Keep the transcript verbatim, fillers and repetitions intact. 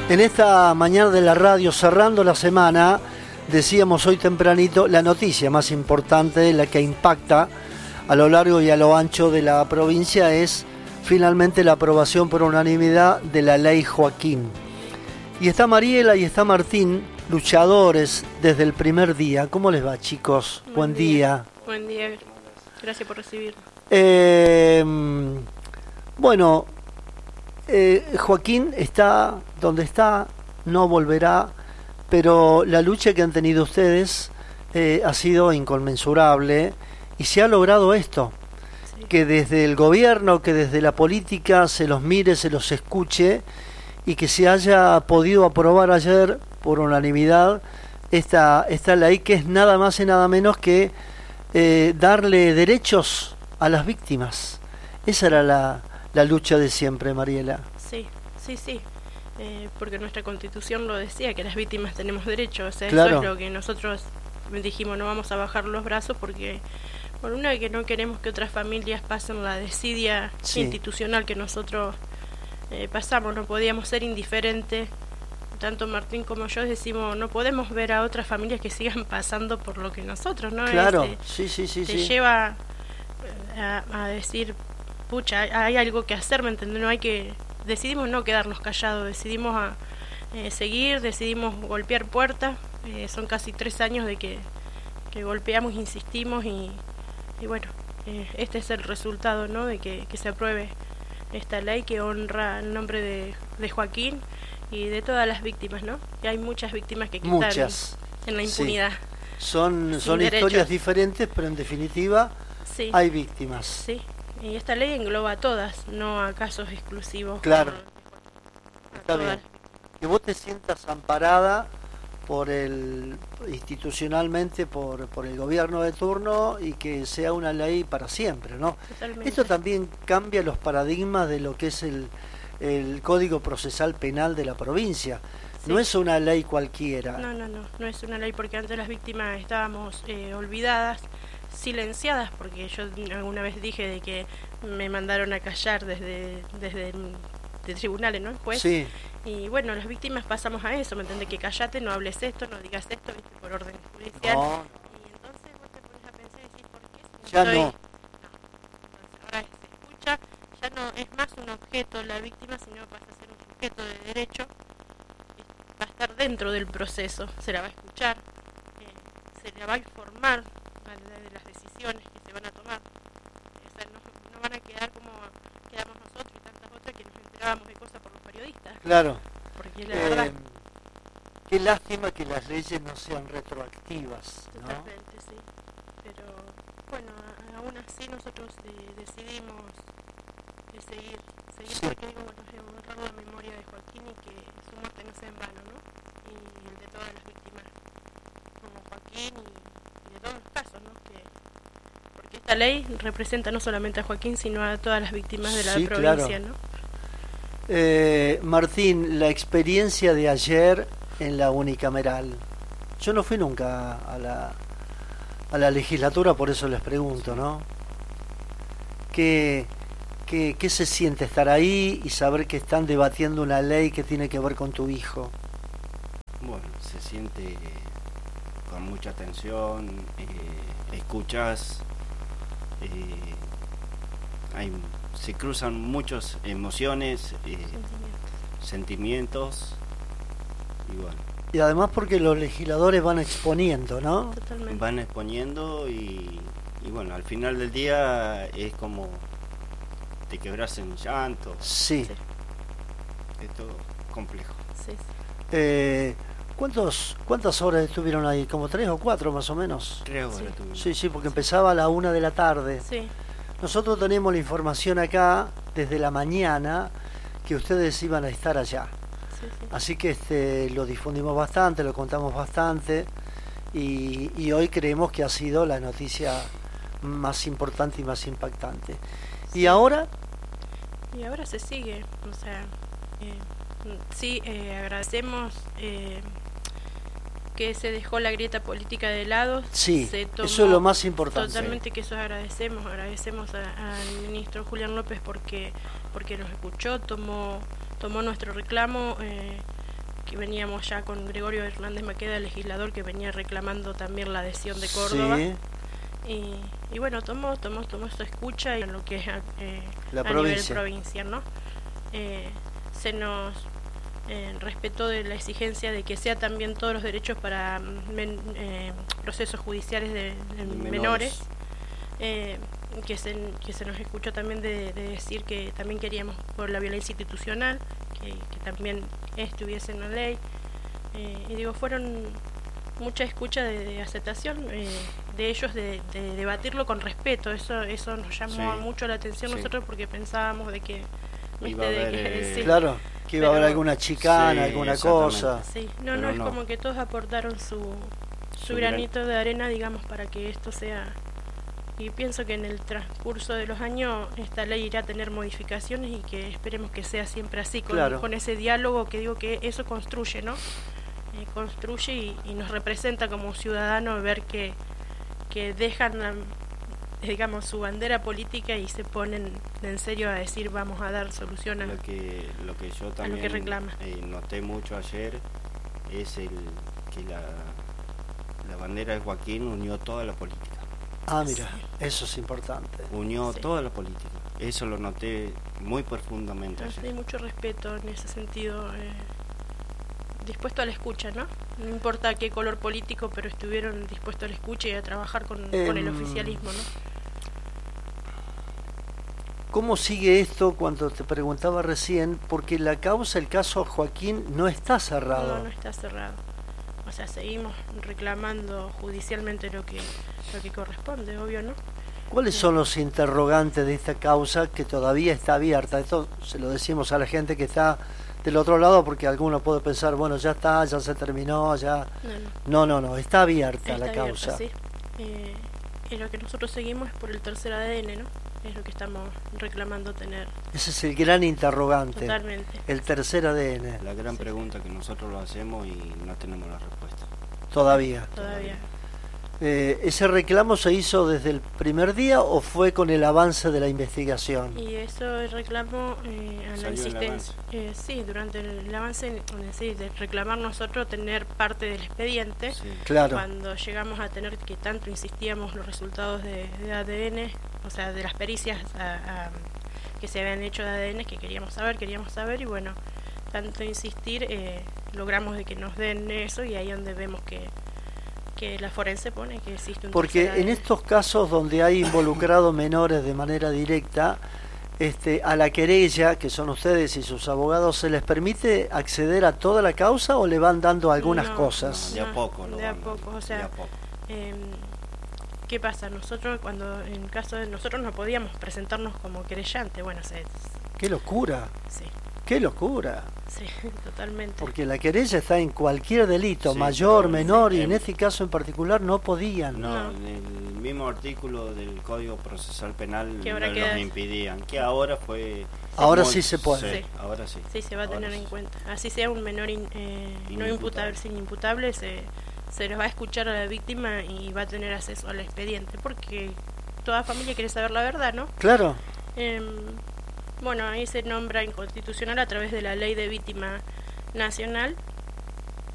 En esta mañana de la radio, cerrando la semana, decíamos hoy tempranito, la noticia más importante, la que impacta a lo largo y a lo ancho de la provincia, es finalmente la aprobación por unanimidad de la ley Joaquín. Y está Mariela y está Martín, luchadores desde el primer día. ¿Cómo les va, chicos? Buen, Buen día. día. Buen día, gracias por recibirnos. Eh, bueno, eh, Joaquín está donde está, no volverá, pero la lucha que han tenido ustedes eh, ha sido inconmensurable y se ha logrado esto, sí. Que desde el gobierno, que desde la política se los mire, se los escuche y que se haya podido aprobar ayer por unanimidad esta, esta ley, que es nada más y nada menos que eh, darle derechos a las víctimas. Esa era la, la lucha de siempre, Mariela. Sí, sí, sí. Eh, porque nuestra Constitución lo decía, que las víctimas tenemos derechos. O sea, claro. Eso es lo que nosotros dijimos, no vamos a bajar los brazos porque, por una vez que no queremos que otras familias pasen la desidia sí. institucional que nosotros eh, pasamos, no podíamos ser indiferentes. Tanto Martín como yo decimos, no podemos ver a otras familias que sigan pasando por lo que nosotros, ¿no? Claro, este, sí, sí, sí. Te sí. lleva a, a decir, pucha, hay, hay algo que hacer, ¿me entiendes? No hay que... Decidimos no quedarnos callados, decidimos a, eh, seguir, decidimos golpear puertas. Eh, son casi tres años de que, que golpeamos, insistimos y, y bueno, eh, este es el resultado, ¿no? De que, que se apruebe esta ley que honra el nombre de, de Joaquín y de todas las víctimas, ¿no? Y hay muchas víctimas que quedan muchas. en la impunidad. Sí. Son, son historias diferentes, pero en definitiva sí. hay víctimas. Sí. Y esta ley engloba a todas, no a casos exclusivos. Claro. Por, Está bien. Que vos te sientas amparada por el institucionalmente por, por el gobierno de turno y que sea una ley para siempre, ¿no? Totalmente. Esto también cambia los paradigmas de lo que es el, el Código Procesal Penal de la provincia. Sí. No es una ley cualquiera. No, no, no, no es una ley porque antes las víctimas estábamos eh, olvidadas, silenciadas, porque yo alguna vez dije de que me mandaron a callar desde desde de tribunales, ¿no? El juez. Sí. Y bueno, las víctimas pasamos a eso, ¿me entiendes? Que callate, no hables esto, no digas esto, ¿viste? Por orden judicial. No. Y entonces vos te pones a pensar y decís, ¿por qué? Si ya soy... no. no. Entonces ahora se escucha, ya no es más un objeto la víctima, sino pasa a ser un sujeto de derecho. Va a estar dentro del proceso, se la va a escuchar, eh, se la va a informar de las decisiones que se van a tomar. O sea, no, no van a quedar como quedamos nosotros y tantas otras que nos enterábamos de cosas por los periodistas. Claro. Porque la eh, verdad... Qué lástima que las leyes no sean retroactivas, ¿no? Totalmente, sí. Pero bueno, a, aún así nosotros eh, decidimos eh, seguir, seguir sí. Porque digo, bueno, es honrar la memoria de Joaquín y que su muerte no sea en vano, ¿no? Y el de todas las víctimas como Joaquín y, y de todos los casos, ¿no? Que, porque esta ley representa no solamente a Joaquín, sino a todas las víctimas de la sí, provincia, claro. ¿no? Eh, Martín, la experiencia de ayer en la unicameral. Yo no fui nunca a la, a la legislatura, por eso les pregunto, ¿no? ¿Qué, qué, ¿Qué se siente estar ahí y saber que están debatiendo una ley que tiene que ver con tu hijo? Bueno, se siente con mucha tensión, eh, escuchas, eh, hay, se cruzan muchas emociones, eh, sentimientos. sentimientos y bueno. Y además porque los legisladores van exponiendo, ¿no? Totalmente. Van exponiendo y, y bueno, al final del día es como te quebras en llanto. Sí. sí. Es todo complejo. Sí, sí. Eh, ¿cuántos, ¿Cuántas horas estuvieron ahí? ¿Como tres o cuatro más o menos? Tres horas Sí. tuvimos. Sí, sí, porque empezaba a la una de la tarde. Sí. Nosotros tenemos la información acá desde la mañana que ustedes iban a estar allá. Sí, sí. Así que este, lo difundimos bastante, lo contamos bastante y, y hoy creemos que ha sido la noticia más importante y más impactante. Sí. ¿Y ahora? Y ahora se sigue, o sea, eh, sí, eh, agradecemos eh, que se dejó la grieta política de lado. Sí, se tomó, eso es lo más importante. Totalmente, que eso agradecemos, agradecemos al ministro Julián López porque porque nos escuchó, tomó tomó nuestro reclamo, eh, que veníamos ya con Gregorio Hernández Maqueda, legislador, que venía reclamando también la adhesión de Córdoba. Sí. Y, y bueno, tomó, tomó, tomó esta escucha en lo que es eh, La a provincia. nivel provincial, ¿no? Eh, se nos eh, respetó de la exigencia de que sea también todos los derechos para men, eh, procesos judiciales de, de menores, menores. Eh, que, se, que se nos escuchó también de, de decir que también queríamos por la violencia institucional, que, que también estuviese en la ley. Eh, y digo, fueron mucha escucha de, de aceptación eh, de ellos, de, de debatirlo con respeto. Eso eso nos llamó Sí. mucho la atención Sí. nosotros, porque pensábamos de que, Iba a de haber, que eh, sí, Claro, que iba a haber Pero- alguna chicana, Sí, alguna exactamente. cosa. sí. No, Pero no, es no. como que todos aportaron su, su Su granito de arena, digamos, para que esto sea. Y pienso que en el transcurso de los años esta ley irá a tener modificaciones y que esperemos que sea siempre así, con, Claro. con ese diálogo que digo que eso construye, ¿no? Eh, construye y, y nos representa como ciudadanos ver que, que dejan, la- digamos, su bandera política y se ponen en serio a decir vamos a dar solución a... Lo que, lo que yo también que reclama. eh, noté mucho ayer es el que la, la bandera de Joaquín unió toda la política. Ah, mira, eso es importante. Unió Sí. toda la política. Eso lo noté muy profundamente Hay ayer. mucho respeto en ese sentido, eh, dispuesto a la escucha, ¿no? No importa qué color político, pero estuvieron dispuestos a la escucha y a trabajar con, con el Em, oficialismo, ¿no? ¿Cómo sigue esto cuando te preguntaba recién? Porque la causa, el caso Joaquín, no está cerrado. No, no está cerrado. O sea, seguimos reclamando judicialmente lo que lo que corresponde, obvio, ¿no? ¿Cuáles son los interrogantes de esta causa que todavía está abierta? Esto se lo decimos a la gente que está del otro lado, porque alguno puede pensar, bueno, ya está, ya se terminó, ya... No, no. No, no, no, está abierta Está la abierto, causa. sí. Eh, y lo que nosotros seguimos es por el tercer A D N, ¿no? Es lo que estamos reclamando tener Ese es el gran interrogante, totalmente. el tercer A D N, La gran Sí. pregunta que nosotros lo hacemos y no tenemos la respuesta. todavía. Todavía. Eh, ¿Ese reclamo se hizo desde el primer día o fue con el avance de la investigación? Y eso el reclamo eh, a la Salió el insistencia. Eh, sí, durante el, el avance, en- en sí, de reclamar nosotros tener parte del expediente. Sí. Claro, Cuando llegamos a tener que tanto insistíamos los resultados de, de A D N, o sea, de las pericias a- a- que se habían hecho de A D N, que queríamos saber, queríamos saber, y bueno, tanto insistir, eh, logramos de que nos den eso, y ahí es donde vemos que, que la forense pone que existe un porque tercer en A D N. estos casos donde hay involucrados menores de manera directa, este, a la querella, que son ustedes y sus abogados, ¿se les permite acceder a toda la causa o le van dando algunas No, cosas? De a No, poco. lo de a van- poco, o de sea, a poco. Eh, ¿Qué pasa? Nosotros, cuando en caso de nosotros no podíamos presentarnos como querellante, bueno, se, ¡Qué locura! sí, ¡Qué locura! sí, totalmente. Porque la querella está en cualquier delito, Sí, mayor, pero- menor, y sí, en em- este caso en particular no podían. No, No. en el mismo artículo del Código Procesal Penal Que ahora no queda- los impidían, que ahora fue... Ahora muy- sí se puede. Sí. ahora sí. Sí, se va a Ahora tener en sí. cuenta. Así sea un menor in- eh, no Inimputable. imputable, sin imputable, se, se les va a escuchar a la víctima y va a tener acceso al expediente, porque toda familia quiere saber la verdad, ¿no? Claro, Em, bueno, ahí se nombra inconstitucional a través de la Ley de Víctima Nacional,